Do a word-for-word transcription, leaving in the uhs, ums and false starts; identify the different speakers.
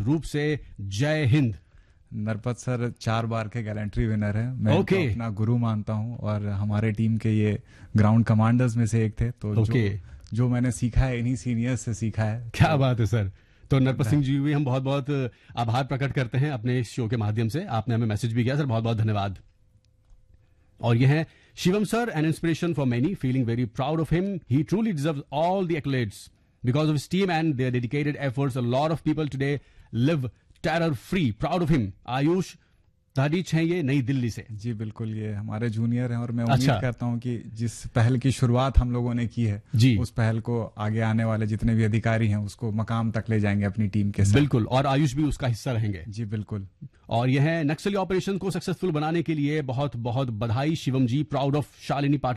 Speaker 1: रूप से जय हिंद।
Speaker 2: नरपत सर चार बार के गैलेंट्री विनर है। मैं
Speaker 1: okay.
Speaker 2: इनको अपना गुरु मानता हूं और हमारे टीम के ये ग्राउंड कमांडर्स में से एक थे। तो okay. जो, जो मैंने सीखा है इन्हीं सीनियर्स से सीखा है।
Speaker 1: क्या तो, बात है सर। तो नरपत सिंह जी भी हम बहुत बहुत आभार प्रकट करते हैं अपने इस शो के माध्यम से। आपने हमें मैसेज भी किया सर, बहुत बहुत धन्यवाद। और ये है Shivam sir, an inspiration for many, feeling very proud of him. He truly deserves all the एक्लेड्स because of his team and there dedicated efforts. A lot of people today live terror free, proud of him. Ayush Dadhich हैं ये नई दिल्ली से।
Speaker 2: जी बिल्कुल, ये हमारे junior हैं और मैं उम्मीद
Speaker 1: अच्छा।
Speaker 2: करता हूं कि जिस पहल की शुरुआत हम लोगों ने की है
Speaker 1: जी,
Speaker 2: उस पहल को आगे आने वाले जितने भी अधिकारी हैं उसको मकाम तक ले जाएंगे अपनी टीम के साथ।
Speaker 1: बिल्कुल, और आयुष भी उसका हिस्सा रहेंगे।
Speaker 2: जी बिल्कुल।
Speaker 1: और यह है नक्सली ऑपरेशन को सक्सेसफुल बनाने के लिए बहुत बहुत बधाई शिवम जी। Proud of Shalini Pathak.